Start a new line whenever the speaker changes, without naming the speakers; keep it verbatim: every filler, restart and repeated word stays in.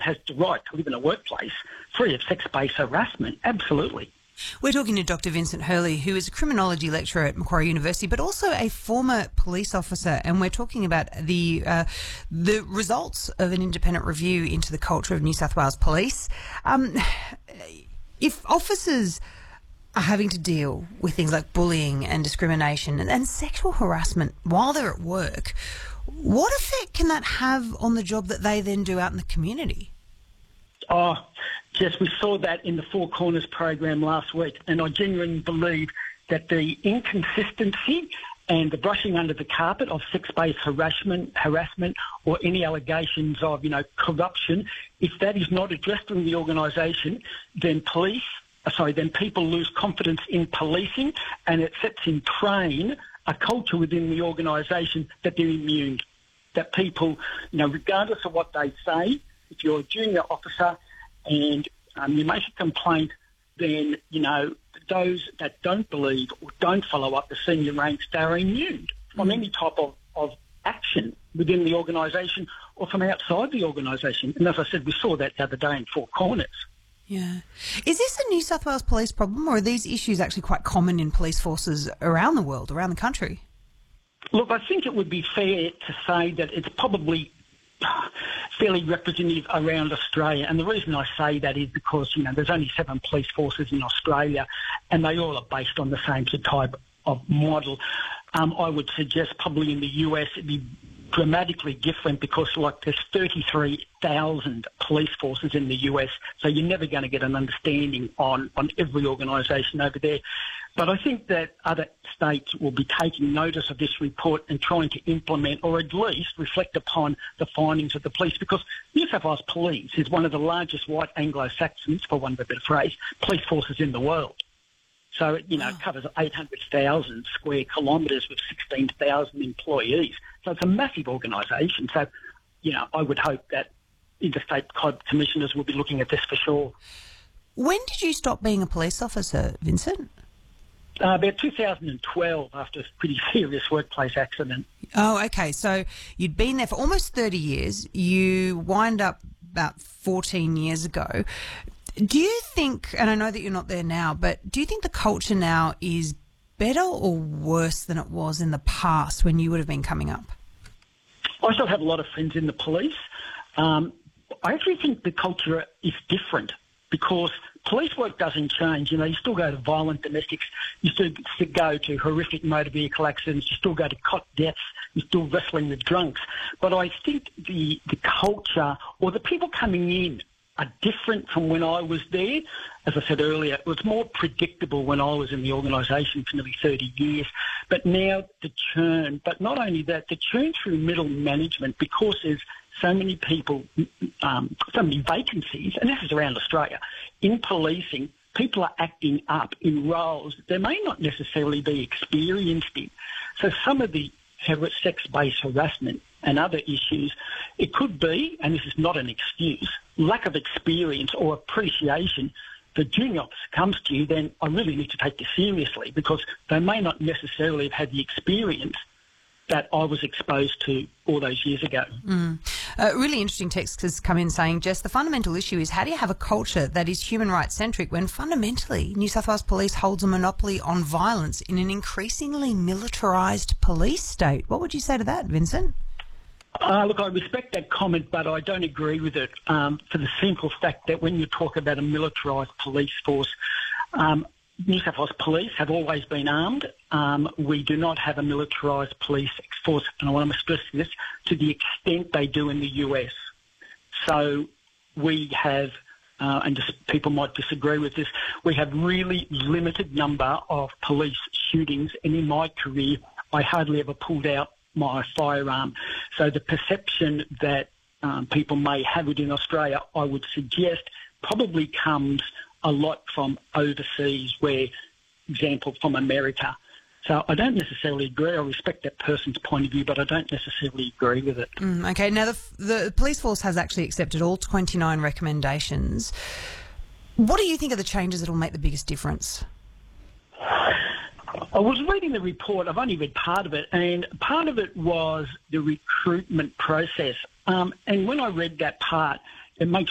has the right to live in a workplace free of sex-based harassment. Absolutely.
We're talking to Doctor Vincent Hurley, who is a criminology lecturer at Macquarie University, but also a former police officer, and we're talking about the uh, the results of an independent review into the culture of New South Wales Police. Um, if officers are having to deal with things like bullying and discrimination and, and sexual harassment while they're at work, what effect can that have on the job that they then do out in the community?
Oh, Jess, we saw that in the Four Corners program last week, and I genuinely believe that the inconsistency and the brushing under the carpet of sex-based harassment, harassment or any allegations of, you know, corruption, if that is not addressed in the organisation, then police, sorry, then people lose confidence in policing, and it sets in train a culture within the organisation that they're immune, that people, you know, regardless of what they say, if you're a junior officer and um, you make a complaint, then, you know, those that don't believe or don't follow up the senior ranks, they're immune from any type of, of action within the organisation or from outside the organisation. And as I said, we saw that the other day in Four Corners.
Yeah. Is this a New South Wales police problem, or are these issues actually quite common in police forces around the world, around the country?
Look, I think it would be fair to say that it's probably fairly representative around Australia. And the reason I say that is because, you know, there's only seven police forces in Australia and they all are based on the same type of model. Um, I would suggest probably in the U S it'd be dramatically different because, like, there's thirty-three thousand police forces in the U S, so you're never going to get an understanding on, on every organisation over there. But I think that other states will be taking notice of this report and trying to implement or at least reflect upon the findings of the police, because New South Wales Police is one of the largest white Anglo-Saxons, for want of a better phrase, police forces in the world. So, you know, it covers eight hundred thousand square kilometres with sixteen thousand employees. So it's a massive organisation. So, you know, I would hope that interstate commissioners will be looking at this for sure.
When did you stop being a police officer, Vincent?
Uh, about two thousand twelve, after a pretty serious workplace accident.
Oh, okay. So you'd been there for almost thirty years. You wind up about fourteen years ago. Do you think, and I know that you're not there now, but do you think the culture now is better or worse than it was in the past when you would have been coming up?
I still have a lot of friends in the police. Um, I actually think the culture is different because police work doesn't change. You know, you still go to violent domestics, you still go to horrific motor vehicle accidents, you still go to cot deaths, you're still wrestling with drunks. But I think the, the culture or the people coming in are different from when I was there. As I said earlier, it was more predictable when I was in the organisation for nearly thirty years. But now the churn, but not only that, the churn through middle management, because there's so many people, um, so many vacancies, and this is around Australia, in policing, people are acting up in roles that they may not necessarily be experienced in. So some of the sex-based harassment and other issues, it could be, and this is not an excuse, lack of experience or appreciation. The junior officer comes to you, then I really need to take this seriously because they may not necessarily have had the experience that I was exposed to all those years ago.
Mm. A really interesting text has come in saying, Jess, the fundamental issue is how do you have a culture that is human rights centric when fundamentally New South Wales Police holds a monopoly on violence in an increasingly militarised police state? What would you say to that, Vincent?
Uh, look, I respect that comment, but I don't agree with it um, for the simple fact that when you talk about a militarised police force, um, New South Wales Police have always been armed. Um, we do not have a militarised police force, and I want to stress this, to the extent they do in the U S. So we have, uh, and just people might disagree with this, we have really limited number of police shootings, and in my career, I hardly ever pulled out my firearm. So the perception that um, people may have it in Australia, I would suggest, probably comes a lot from overseas, where, example, from America. So I don't necessarily agree. I respect that person's point of view, but I don't necessarily agree with it.
Mm, okay, now the, the police force has actually accepted all twenty-nine recommendations. What do you think are the changes that will make the biggest difference?
I was reading the report. I've only read part of it, and part of it was the recruitment process. Um, and when I read that part, it makes